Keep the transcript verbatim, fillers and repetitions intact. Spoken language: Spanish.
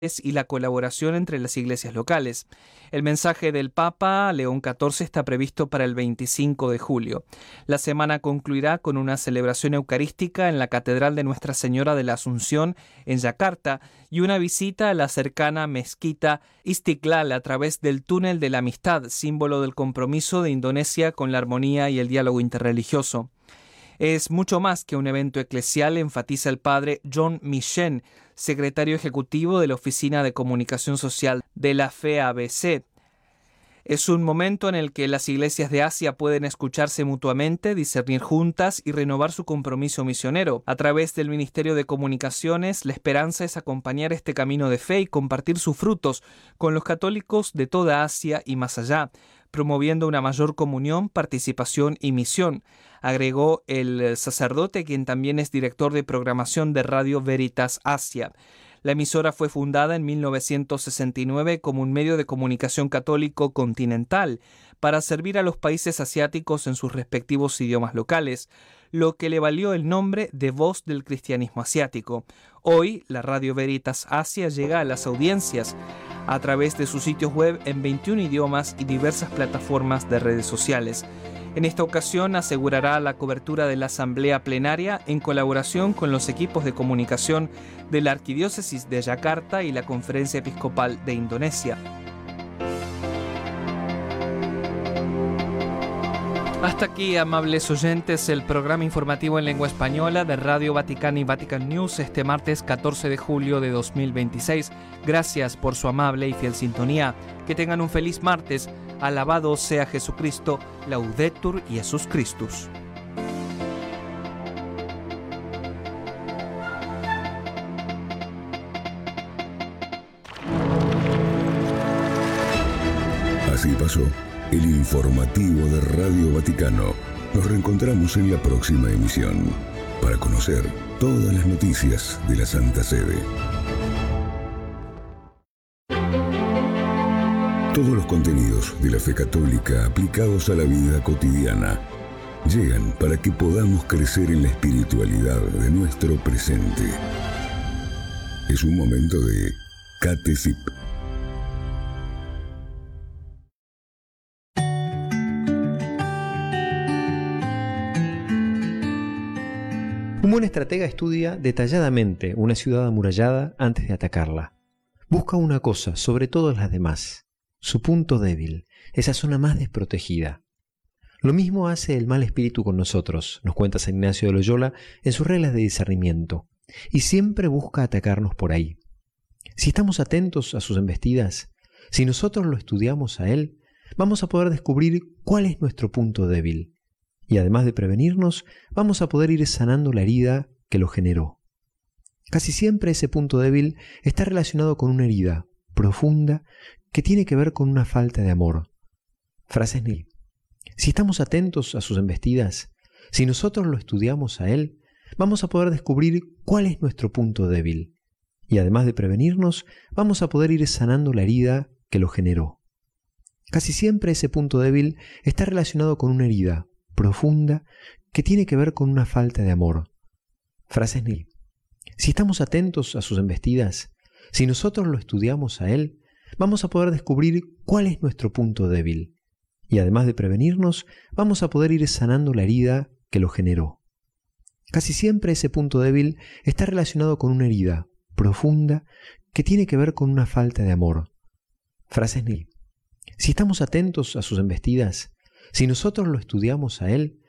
y la colaboración entre las iglesias locales. El mensaje del Papa León catorce está previsto para el veinticinco de julio. La semana concluirá con una celebración eucarística en la Catedral de Nuestra Señora de la Asunción en Yakarta y una visita a la cercana mezquita Istiqlal a través del túnel de la amistad, símbolo del compromiso de Indonesia con la armonía y el diálogo interreligioso. Es mucho más que un evento eclesial, enfatiza el padre John Michen, secretario ejecutivo de la Oficina de Comunicación Social de la F E A B C. Es un momento en el que las iglesias de Asia pueden escucharse mutuamente, discernir juntas y renovar su compromiso misionero. A través del Ministerio de Comunicaciones, la esperanza es acompañar este camino de fe y compartir sus frutos con los católicos de toda Asia y más allá, promoviendo una mayor comunión, participación y misión, agregó el sacerdote, quien también es director de programación de Radio Veritas Asia. La emisora fue fundada en mil novecientos sesenta y nueve como un medio de comunicación católico continental para servir a los países asiáticos en sus respectivos idiomas locales, lo que le valió el nombre de Voz del Cristianismo Asiático. Hoy, la Radio Veritas Asia llega a las audiencias a través de sus sitios web en veintiún idiomas y diversas plataformas de redes sociales. En esta ocasión asegurará la cobertura de la asamblea plenaria en colaboración con los equipos de comunicación de la Arquidiócesis de Yakarta y la Conferencia Episcopal de Indonesia. Hasta aquí, amables oyentes, el programa informativo en lengua española de Radio Vaticana y Vatican News este martes catorce de julio de dos mil veintiséis. Gracias por su amable y fiel sintonía. Que tengan un feliz martes. Alabado sea Jesucristo. Laudetur Jesus Christus. Así pasó el informativo de Radio Vaticano. Nos reencontramos en la próxima emisión para conocer todas las noticias de la Santa Sede. Todos los contenidos de la fe católica aplicados a la vida cotidiana llegan para que podamos crecer en la espiritualidad de nuestro presente. Es un momento de Catesip. Un buen estratega estudia detalladamente una ciudad amurallada antes de atacarla. Busca una cosa sobre todas las demás: su punto débil, esa zona más desprotegida. Lo mismo hace el mal espíritu con nosotros, nos cuenta San Ignacio de Loyola en sus reglas de discernimiento, y siempre busca atacarnos por ahí. Si estamos atentos a sus embestidas, si nosotros lo estudiamos a él, vamos a poder descubrir cuál es nuestro punto débil. Y además de prevenirnos, vamos a poder ir sanando la herida que lo generó. Casi siempre ese punto débil está relacionado con una herida profunda que tiene que ver con una falta de amor. Frases Nil. Si estamos atentos a sus embestidas, si nosotros lo estudiamos a él, vamos a poder descubrir cuál es nuestro punto débil. Y además de prevenirnos, vamos a poder ir sanando la herida que lo generó. Casi siempre ese punto débil está relacionado con una herida profunda que tiene que ver con una falta de amor. Frases Nil. Si estamos atentos a sus embestidas, si nosotros lo estudiamos a él, vamos a poder descubrir cuál es nuestro punto débil. Y además de prevenirnos, vamos a poder ir sanando la herida que lo generó. Casi siempre ese punto débil está relacionado con una herida profunda que tiene que ver con una falta de amor. Frases Nil. Si estamos atentos a sus embestidas, si nosotros lo estudiamos a él,